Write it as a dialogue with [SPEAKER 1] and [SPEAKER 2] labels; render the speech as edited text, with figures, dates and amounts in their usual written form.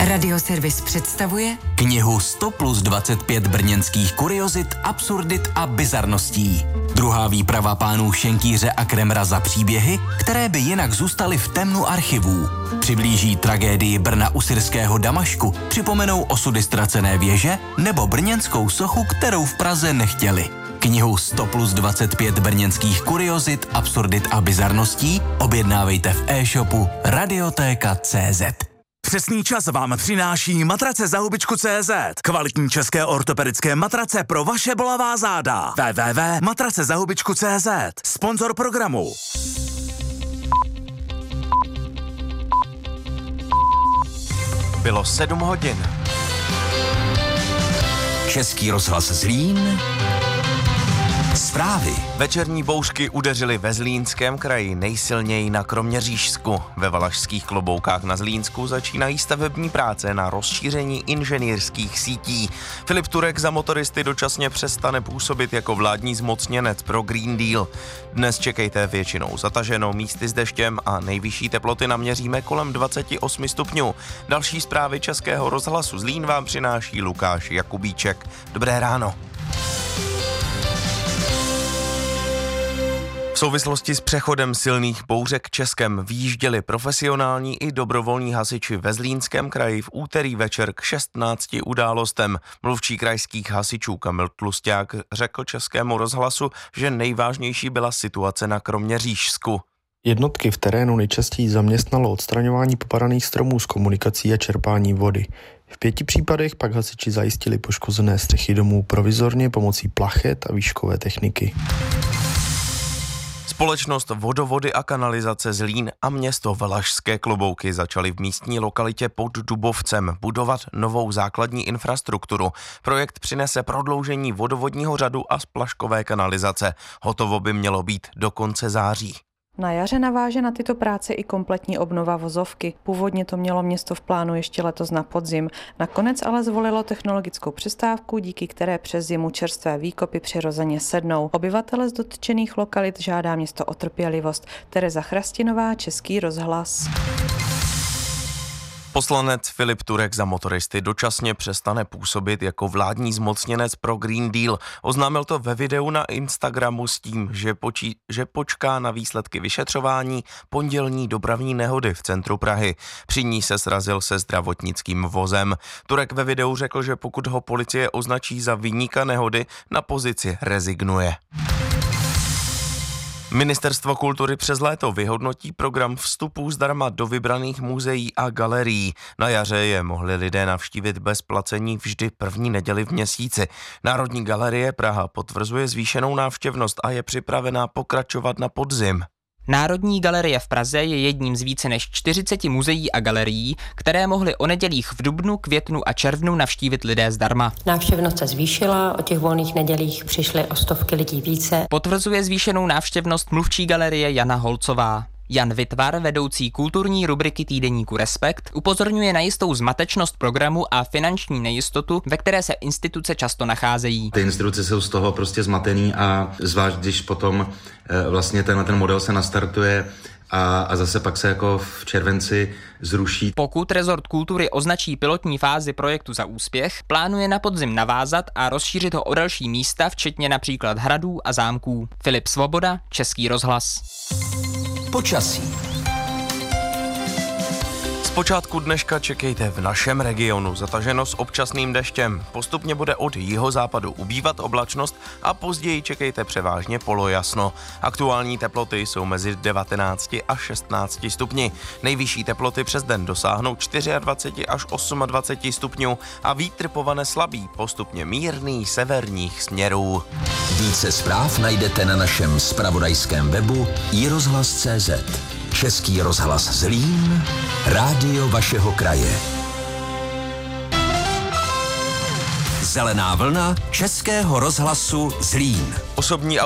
[SPEAKER 1] Radioservis představuje
[SPEAKER 2] knihu 100 plus 25 brněnských kuriozit, absurdit a bizarností. Druhá výprava pánů Šenkýře a Kremra za příběhy, které by jinak zůstaly v temnu archivů. Přiblíží tragédii Brna u syrského Damašku, připomenou osudy ztracené věže nebo brněnskou sochu, kterou v Praze nechtěli. Knihu 100 plus 25 brněnských kuriozit, absurdit a bizarností objednávejte v e-shopu Radiotéka.cz.
[SPEAKER 3] Přesný čas vám přináší matrace za hubičku.cz. Kvalitní české ortopedické matrace pro vaše bolavá záda. www.matracezahubičku.cz. Sponzor programu.
[SPEAKER 4] Bylo 7 hodin.
[SPEAKER 2] Český rozhlas Zlín. Zprávy.
[SPEAKER 4] Večerní bouřky udeřily ve Zlínském kraji nejsilněji na Kroměřížsku. Ve Valašských Kloboukách na Zlínsku začínají stavební práce na rozšíření inženýrských sítí. Filip Turek za motoristy dočasně přestane působit jako vládní zmocněnec pro Green Deal. Dnes čekejte většinou zataženo, místy s deštěm a nejvyšší teploty naměříme kolem 28 stupňů. Další zprávy Českého rozhlasu Zlín vám přináší Lukáš Jakubíček. Dobré ráno. V souvislosti s přechodem silných bouřek Českem vyjížděli profesionální i dobrovolní hasiči ve Zlínském kraji v úterý večer k 16 událostem. Mluvčí krajských hasičů Kamil Tlusťák řekl Českému rozhlasu, že nejvážnější byla situace na Kroměřížsku.
[SPEAKER 5] Jednotky v terénu nejčastěji zaměstnalo odstraňování popadaných stromů z komunikací a čerpání vody. V 5 případech pak hasiči zajistili poškozené střechy domů provizorně pomocí plachet a výškové techniky.
[SPEAKER 4] Společnost Vodovody a kanalizace Zlín a město Valašské Klobouky začaly v místní lokalitě pod Dubovcem budovat novou základní infrastrukturu. Projekt přinese prodloužení vodovodního řadu a splaškové kanalizace. Hotovo by mělo být do konce září.
[SPEAKER 6] Na jaře naváže na tyto práce i kompletní obnova vozovky. Původně to mělo město v plánu ještě letos na podzim. Nakonec ale zvolilo technologickou přestávku, díky které přes zimu čerstvé výkopy přirozeně sednou. Obyvatele z dotčených lokalit žádá město o trpělivost. Tereza Chrastinová, Český rozhlas.
[SPEAKER 4] Poslanec Filip Turek za motoristy dočasně přestane působit jako vládní zmocněnec pro Green Deal. Oznámil to ve videu na Instagramu s tím, že počká na výsledky vyšetřování pondělní dopravní nehody v centru Prahy. Při ní se srazil se zdravotnickým vozem. Turek ve videu řekl, že pokud ho policie označí za viníka nehody, na pozici rezignuje. Ministerstvo kultury přes léto vyhodnotí program vstupů zdarma do vybraných muzeí a galerií. Na jaře je mohli lidé navštívit bez placení vždy první neděli v měsíci. Národní galerie Praha potvrzuje zvýšenou návštěvnost a je připravená pokračovat na podzim.
[SPEAKER 7] Národní galerie v Praze je jedním z více než 40 muzeí a galerií, které mohly o nedělích v dubnu, květnu a červnu navštívit lidé zdarma.
[SPEAKER 8] Návštěvnost se zvýšila, o těch volných nedělích přišly o stovky lidí více.
[SPEAKER 7] Potvrzuje zvýšenou návštěvnost mluvčí galerie Jana Holcová. Jan Vitvar, vedoucí kulturní rubriky týdeníku Respekt, upozorňuje na jistou zmatečnost programu a finanční nejistotu, ve které se instituce často nacházejí.
[SPEAKER 9] Ty instituce jsou z toho prostě zmatený a zvlášť, když potom vlastně ten model se nastartuje a zase pak se jako v červenci zruší.
[SPEAKER 7] Pokud rezort kultury označí pilotní fázi projektu za úspěch, plánuje na podzim navázat a rozšířit ho o další místa, včetně například hradů a zámků. Filip Svoboda, Český rozhlas.
[SPEAKER 2] Počasí.
[SPEAKER 4] Zpočátku dneška čekejte v našem regionu zataženo s občasným deštěm. Postupně bude od jihozápadu ubývat oblačnost a později čekejte převážně polojasno. Aktuální teploty jsou mezi 19 a 16 stupni. Nejvyšší teploty přes den dosáhnou 24 až 28 stupňů a vítr povane slabý, postupně mírný severních směrů.
[SPEAKER 2] Více zpráv najdete na našem zpravodajském webu iRozhlas.cz. Český rozhlas Zlín, rádio vašeho kraje. Zelená vlna Českého rozhlasu Zlín.
[SPEAKER 4] Osobní